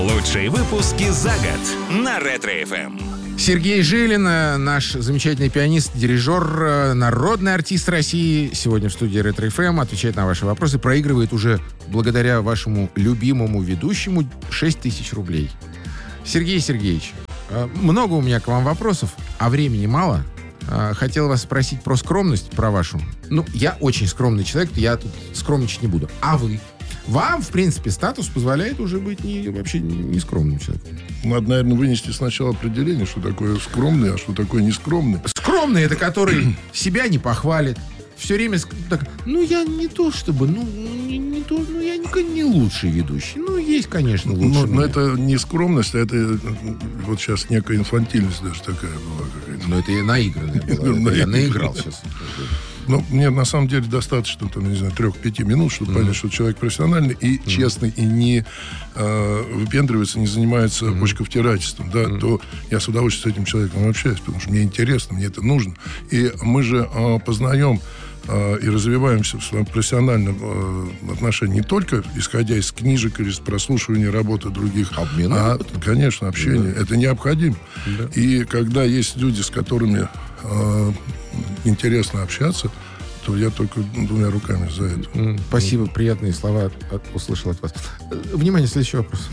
Лучшие выпуски за год на Ретро-ФМ. Сергей Жилин, наш замечательный пианист, дирижер, народный артист России, сегодня в студии Ретро-ФМ, отвечает на ваши вопросы, проигрывает уже, благодаря вашему любимому ведущему, 6 тысяч рублей. Сергей Сергеевич, много у меня к вам вопросов, а времени мало. Хотел вас спросить про скромность, про вашу. Ну, я очень скромный человек, я тут скромничать не буду. А вы? Вам, в принципе, статус позволяет уже быть вообще не скромным человеком. Надо, наверное, вынести сначала определение, что такое скромный, а что такое нескромный. Скромный — это который себя не похвалит. Все время так, я не то чтобы, я не лучший ведущий. Есть, конечно, лучший. Но это не скромность, а это вот сейчас некая инфантильность даже такая была какая-то. Но это и наигранная была. Я наиграл сейчас. Мне на самом деле достаточно, 3-5 минут, чтобы понять, что человек профессиональный и честный, и не выпендривается, не занимается бочковтирательством, да, то я с удовольствием с этим человеком общаюсь, потому что мне интересно, мне это нужно. И мы же познаем и развиваемся в своем профессиональном отношении не только исходя из книжек или из прослушивания работы других, конечно, общение. Это необходимо. Да. И когда есть люди, с которыми интересно общаться, то я только двумя руками за это. Спасибо, приятные слова услышал от вас. Внимание, следующий вопрос.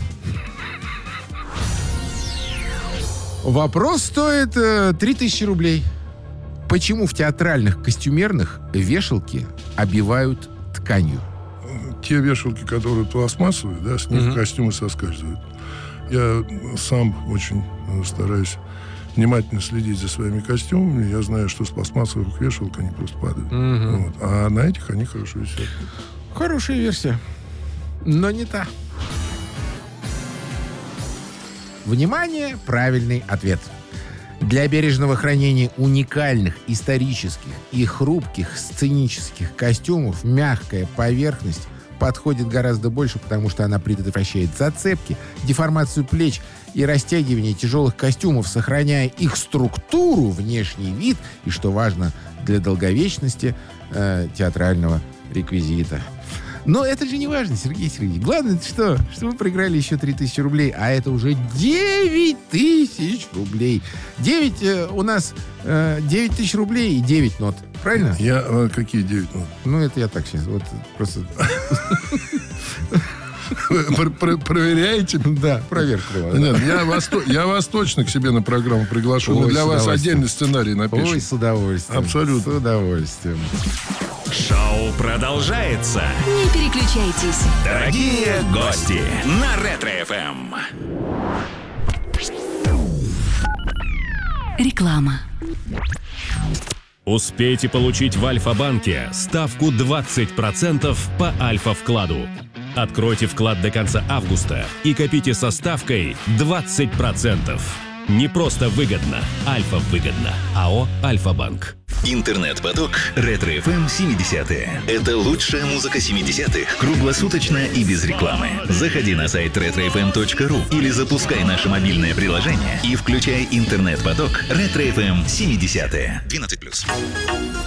Вопрос стоит 3000 рублей. Почему в театральных костюмерных вешалки обивают тканью? Те вешалки, которые пластмассовые, да, с них костюмы соскальзывают. Я сам очень стараюсь внимательно следить за своими костюмами. Я знаю, что с пластмассовых вешалок они просто падают. Вот. А на этих они хорошо висят. Хорошая версия, но не та. Внимание, правильный ответ. Для бережного хранения уникальных исторических и хрупких сценических костюмов мягкая поверхность подходит гораздо больше, потому что она предотвращает зацепки, деформацию плеч и растягивание тяжелых костюмов, сохраняя их структуру, внешний вид и, что важно, для долговечности театрального реквизита. Но это же не важно, Сергей Сергеевич. Главное, что вы проиграли еще 3000 рублей, а это уже 9000 рублей. 9 у нас 9000 рублей и 9 нот. Правильно? Какие 9 нот? Это я так сейчас. Вот просто... Проверяете? Да, проверка была. Нет, я вас точно к себе на программу приглашу. Мы для вас отдельный сценарий напишем. Ой, с удовольствием. Абсолютно. С удовольствием. Шоу продолжается. Не переключайтесь. Дорогие гости на Ретро-ФМ. Реклама. Успейте получить в Альфа-банке ставку 20% по Альфа-вкладу. Откройте вклад до конца августа и копите со ставкой 20%. Не просто выгодно, Альфа-выгодно. АО «Альфа-банк». Интернет-поток Ретро-ФМ 70-е. Это лучшая музыка 70-х, круглосуточно и без рекламы. Заходи на сайт retrofm.ru или запускай наше мобильное приложение и включай интернет-поток Ретро-ФМ 70-е. 12+.